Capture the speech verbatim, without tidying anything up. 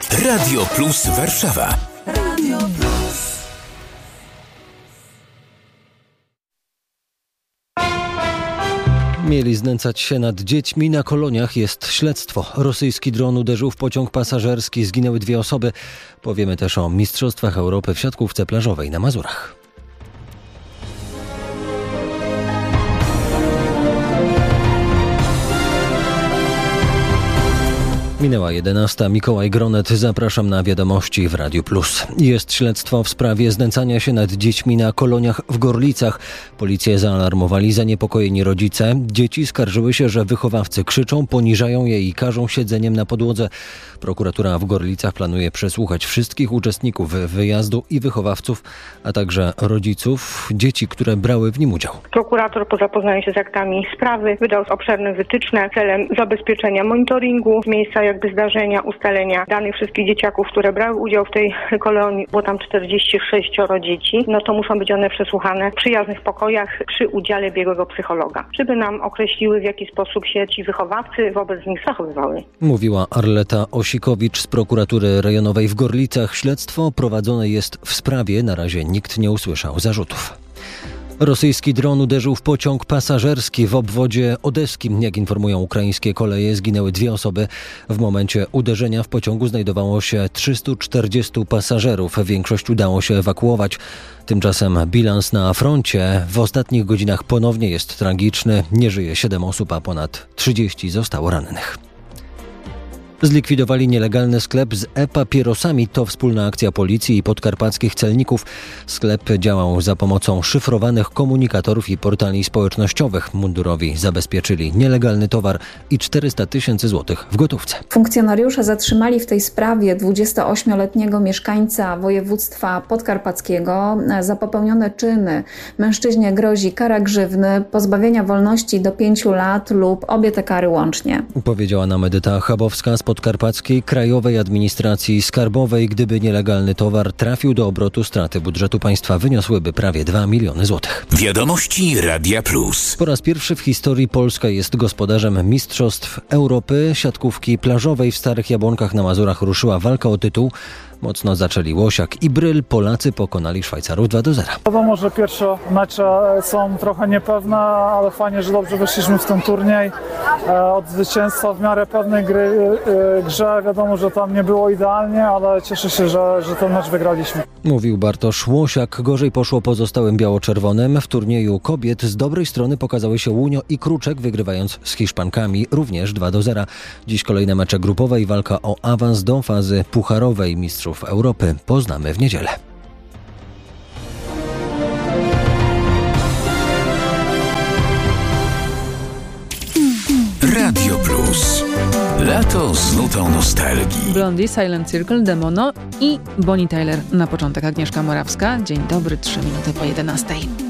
Radio Plus Warszawa. Radio Plus. Mieli znęcać się nad dziećmi na koloniach, jest śledztwo. Rosyjski dron uderzył w pociąg pasażerski, zginęły dwie osoby. Powiemy też o Mistrzostwach Europy w siatkówce plażowej na Mazurach. Minęła jedenasta. Mikołaj Gronet, zapraszam na wiadomości w Radiu Plus. Jest śledztwo w sprawie znęcania się nad dziećmi na koloniach w Gorlicach. Policję zaalarmowali zaniepokojeni rodzice. Dzieci skarżyły się, że wychowawcy krzyczą, poniżają je i karzą siedzeniem na podłodze. Prokuratura w Gorlicach planuje przesłuchać wszystkich uczestników wyjazdu i wychowawców, a także rodziców dzieci, które brały w nim udział. Prokurator po zapoznaniu się z aktami sprawy wydał obszerne wytyczne celem zabezpieczenia monitoringu miejsca jakby zdarzenia, ustalenia danych wszystkich dzieciaków, które brały udział w tej kolonii, było tam czterdzieści sześć dzieci, no to muszą być one przesłuchane w przyjaznych pokojach przy udziale biegłego psychologa, żeby nam określiły, w jaki sposób się ci wychowawcy wobec nich zachowywały. Mówiła Arleta Osikowicz z prokuratury rejonowej w Gorlicach. Śledztwo prowadzone jest w sprawie. Na razie nikt nie usłyszał zarzutów. Rosyjski dron uderzył w pociąg pasażerski w obwodzie odeskim. Jak informują ukraińskie koleje, zginęły dwie osoby. W momencie uderzenia w pociągu znajdowało się trzystu czterdziestu pasażerów. Większość udało się ewakuować. Tymczasem bilans na froncie w ostatnich godzinach ponownie jest tragiczny. Nie żyje siedem osób, a ponad trzydzieści zostało rannych. Zlikwidowali nielegalny sklep z e-papierosami. To wspólna akcja policji i podkarpackich celników. Sklep działał za pomocą szyfrowanych komunikatorów i portali społecznościowych. Mundurowi zabezpieczyli nielegalny towar i czterysta tysięcy złotych w gotówce. Funkcjonariusze zatrzymali w tej sprawie dwudziestoośmioletniego mieszkańca województwa podkarpackiego. Za popełnione czyny mężczyźnie grozi kara grzywny, pozbawienia wolności do pięciu lat lub obie te kary łącznie. Powiedziała nam Edyta Chabowska z Podkarpackiej Krajowej Administracji Skarbowej. Gdyby nielegalny towar trafił do obrotu, straty budżetu państwa wyniosłyby prawie dwa miliony złotych. Wiadomości Radia Plus. Po raz pierwszy w historii Polska jest gospodarzem Mistrzostw Europy siatkówki plażowej. W Starych Jabłonkach na Mazurach ruszyła walka o tytuł. Mocno zaczęli Łosiak i Bryl. Polacy pokonali Szwajcarów dwa do zera. Wiadomo, że pierwsze mecze są trochę niepewne, ale fajnie, że dobrze weszliśmy w ten turniej. Od zwycięstwa w miarę pewnej gry, grze wiadomo, że tam nie było idealnie, ale cieszę się, że, że ten mecz wygraliśmy. Mówił Bartosz Łosiak. Gorzej poszło pozostałym biało-czerwonym. W turnieju kobiet z dobrej strony pokazały się Łunio i Kruczek, wygrywając z Hiszpankami również dwa do zera. Dziś kolejne mecze grupowe i walka o awans do fazy pucharowej Mistrzów Europy poznamy w niedzielę. Radio Plus. Lato z nutą nostalgii. Blondie, Silent Circle, Demono i Bonnie Tyler. Na początek Agnieszka Morawska. Dzień dobry, trzy minuty po jedenastej.